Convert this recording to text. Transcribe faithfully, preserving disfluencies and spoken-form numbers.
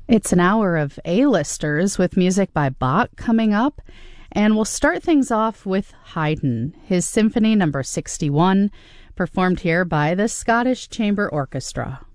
It's an hour of A-listers with music by Bach coming up, and we'll start things off with Haydn, his Symphony number sixty-one, performed here by the Scottish Chamber Orchestra.